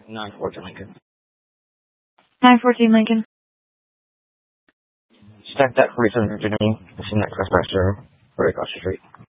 914 Lincoln. 914 Lincoln. Stack that 47 Virginia. It's in that express room right across the street.